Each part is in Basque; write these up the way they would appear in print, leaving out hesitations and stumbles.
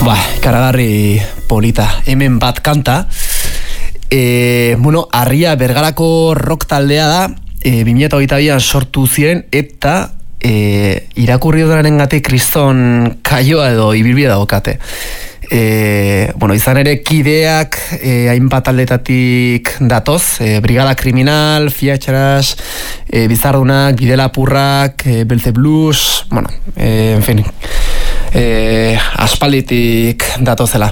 Karagarri polita, hemen bat kanta. Arria Bergarako rock taldea da, 2022an sortu ziren, eta irakurri dudanaren gati kriston kaioa edo ibilbidea daukate. Izan ere kideak hainbat aldetatik datoz, Brigada Kriminal, Fiatxaras, Bizardunak, Bidelapurrak, Belze Blues, en fin, aspalditik datozela.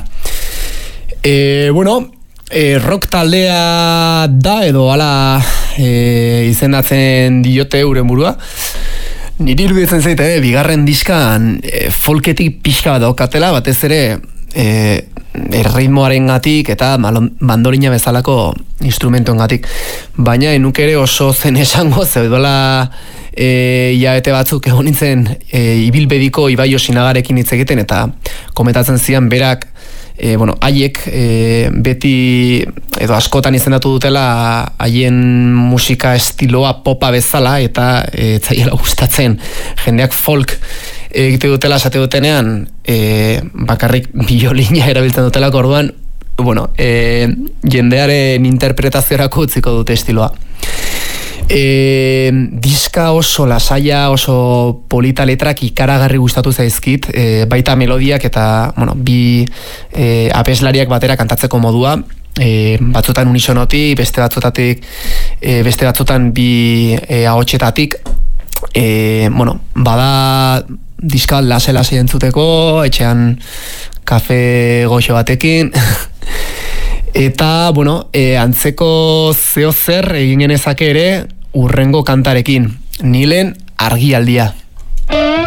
Rock taldea da edo hala izendatzen diote euren burua. Niri iruditzen zaite, bigarren diskan folketik pixka bat daukatela, batez ere erritmoaren gatik eta mandolina bezalako instrumentoen gatik. Baina enuke ere oso zen esango, zeudola hilabete batzuk egon nintzen ibilbediko Ibai Osinagarekin hitz egiten, eta komentatzen zian berak haiek beti edo askotan izendatu dutela haien musika estiloa popa bezala, eta zaiela gustatzen jendeak folk egite dutela esate dutenean bakarrik biolina erabiltzen dutelako, orduan jendearen interpretaziorako utziko dute estiloa. Diska oso lasaia, oso polita, letrak ikaragarri gustatu zaizkit, baita melodiak eta bi abeslariak batera kantatzeko modua, batzutan unisonotik, beste batzutan bi ahotsetatik. Bada diska lase entzuteko, etxean kafe goxo batekin. Eta, antzeko zeo zer egin genezake ere urrengo kantarekin, Nilen Argialdia.